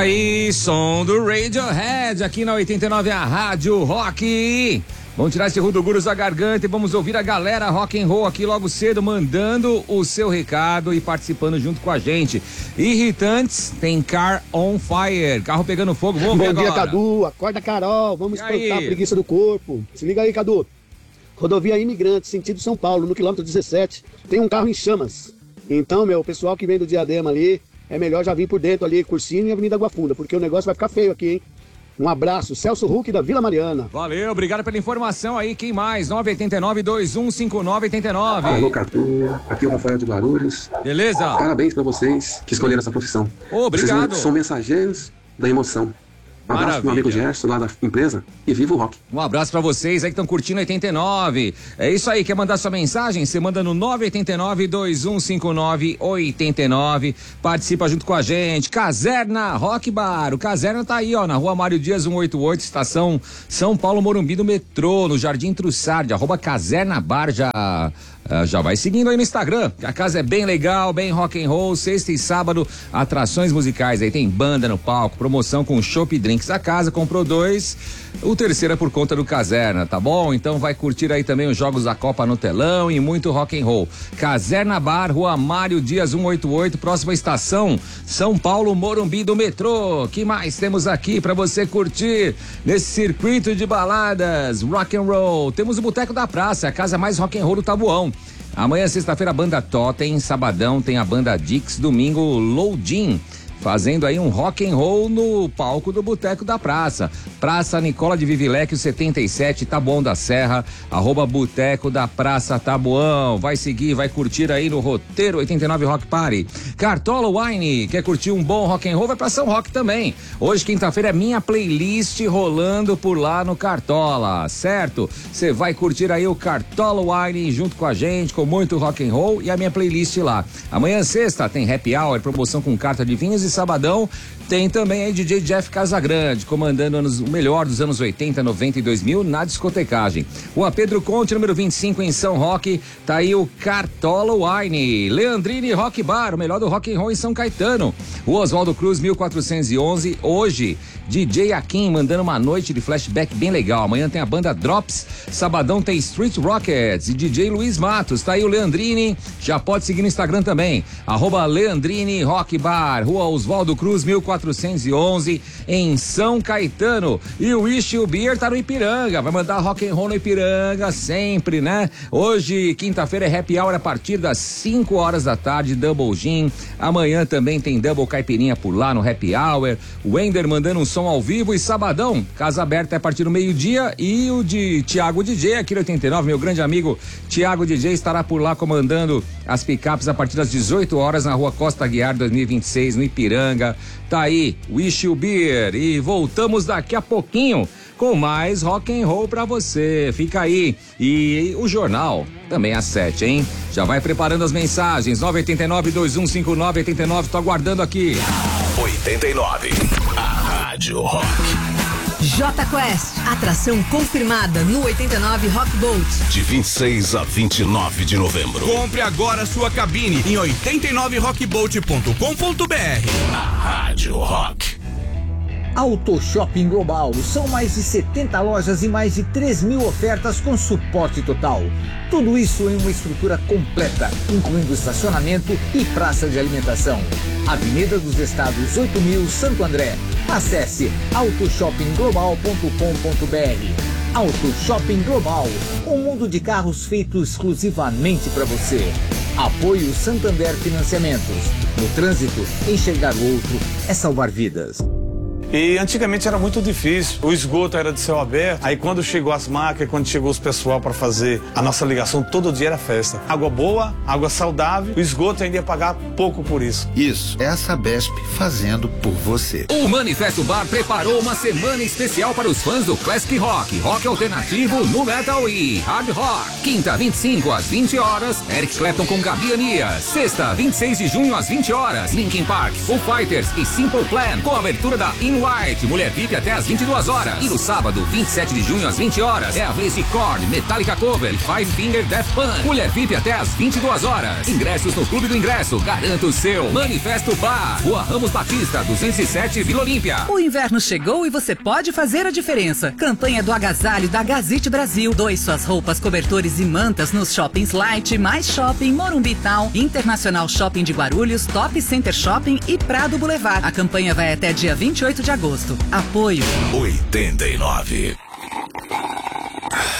Aí, som do Radiohead aqui na 89, a Rádio Rock. Vamos tirar esse rudo-guros da garganta e vamos ouvir a galera rock and roll aqui logo cedo, mandando o seu recado e participando junto com a gente. Irritantes, tem Car on Fire, carro pegando fogo. Vamos ver agora. Bom dia, Cadu. Acorda, Carol. Vamos espantar a preguiça do corpo. Se liga aí, Cadu. Rodovia Imigrante, sentido São Paulo, no quilômetro 17. Tem um carro em chamas. Então, o pessoal que vem do Diadema ali, é melhor já vir por dentro ali, Cursinho e Avenida Água Funda, porque o negócio vai ficar feio aqui, hein? Um abraço, Celso Huck da Vila Mariana. Valeu, obrigado pela informação aí. Quem mais? 989-2159-89. Alô, Catu. Aqui é o Rafael de Guarulhos. Beleza? Parabéns pra vocês que escolheram essa profissão. Obrigado. Vocês são mensageiros da emoção. Um abraço pro meu amigo Gerson, lá da empresa, e viva o rock. Um abraço pra vocês aí que estão curtindo 89. É isso aí, quer mandar sua mensagem? Você manda no 989-2159-89. Participa junto com a gente. Caserna Rock Bar. O Caserna tá aí, ó, na Rua Mário Dias 188, estação São Paulo, Morumbi, do metrô, no Jardim Trussardi, @Caserna Bar. Já vai seguindo aí no Instagram. A casa é bem legal, bem rock and roll. Sexta e sábado, atrações musicais. Aí tem banda no palco, promoção com chopp e drinks. A casa comprou 2, o terceiro é por conta do Caserna, tá bom? Então vai curtir aí também os jogos da Copa no telão e muito rock and roll. Caserna Bar, Rua Mário Dias 188, próxima estação São Paulo, Morumbi, do metrô. Que mais temos aqui pra você curtir nesse circuito de baladas rock and roll? Temos o Boteco da Praça, a casa mais rock and roll do Tabuão. Amanhã, sexta-feira, a banda Totem, sabadão tem a banda Dix, domingo Loudin, fazendo aí um rock and roll no palco do Boteco da Praça. Praça Nicola de Vivilecchio 77, Taboão da Serra, @Boteco da Praça Taboão. Vai seguir, vai curtir aí no roteiro 89 Rock Party. Cartola Wine, quer curtir um bom rock and roll? Vai pra São Roque também. Hoje, quinta-feira, é minha playlist rolando por lá no Cartola, certo? Você vai curtir aí o Cartola Wine junto com a gente, com muito rock and roll e a minha playlist lá. Amanhã, sexta, tem Happy Hour, promoção com carta de vinhos, e sabadão tem também aí DJ Jeff Casagrande, comandando o melhor dos anos 80, 90 e 2000 na discotecagem. Rua Pedro Conte, número 25, em São Roque, tá aí o Cartola Wine. Leandrini Rock Bar, o melhor do rock and roll em São Caetano. Rua Oswaldo Cruz, 1411, hoje DJ Akin mandando uma noite de flashback bem legal. Amanhã tem a banda Drops, sabadão tem Street Rockets e DJ Luiz Matos. Tá aí o Leandrini, já pode seguir no Instagram também, @Leandrini Rock Bar, Rua Oswaldo Cruz, 1411, em São Caetano. E o Wish You Beer tá no Ipiranga, vai mandar rock and roll no Ipiranga sempre, né? Hoje, quinta-feira, é Happy Hour a partir das 5 horas da tarde, Double Gin. Amanhã também tem Double Caipirinha por lá no Happy Hour. O Wender mandando um som ao vivo, e sabadão, casa aberta é a partir do meio-dia, e o de Thiago DJ aqui no 89, meu grande amigo Thiago DJ estará por lá comandando as picapes a partir das 18 horas na Rua Costa Guiar 2026, no Ipiranga. Tá aí, Wish You Beer, e voltamos daqui a pouquinho com mais rock and roll pra você. Fica aí. E o jornal também às 7, hein? Já vai preparando as mensagens. 989-2159-89, tô aguardando aqui. 89, a Rádio Rock. Jota Quest, atração confirmada no 89 Rock Boat. De 26 a 29 de novembro. Compre agora sua cabine em 89rockboat.com.br. A Rádio Rock. Auto Shopping Global, são mais de 70 lojas e mais de 3.000 ofertas com suporte total. Tudo isso em uma estrutura completa, incluindo estacionamento e praça de alimentação. Avenida dos Estados 8.000, Santo André. Acesse autoshoppingglobal.com.br. Auto Shopping Global, um mundo de carros feito exclusivamente para você. Apoio Santander Financiamentos. No trânsito, enxergar o outro é salvar vidas. E antigamente era muito difícil, o esgoto era de céu aberto, aí quando chegou as máquinas, quando chegou os pessoal para fazer a nossa ligação, todo dia era festa. Água boa, água saudável, o esgoto ainda ia pagar pouco por isso. Isso, é a Sabesp fazendo por você. O Manifesto Bar preparou uma semana especial para os fãs do Classic Rock, rock alternativo, nu metal e hard rock. Quinta, 25 às 20 horas, Eric Clapton com Gabi Anias. Sexta, 26 de junho às 20 horas, Linkin Park, Foo Fighters e Simple Plan, com a abertura da In White, Mulher VIP até às 22 horas. E no sábado, 27 de junho às 20 horas, é a vez de Korn, Metallica Cover e Five Finger Death Punch. Mulher VIP até às 22 horas. Ingressos no Clube do Ingresso. Garanta o seu. Manifesto Bar, Rua Ramos Batista, 207, Vila Olímpia. O inverno chegou e você pode fazer a diferença. Campanha do agasalho da Gazite Brasil. Doe suas roupas, cobertores e mantas nos shoppings Light, Mais Shopping, Morumbi Town, Internacional Shopping de Guarulhos, Top Center Shopping e Prado Boulevard. A campanha vai até dia 28 de agosto. Apoio 89.